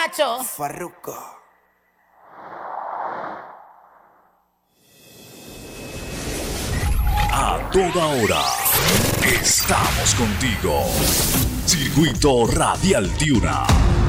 muchacho. Farruko. A toda hora estamos contigo. Circuito Radial Tiuna.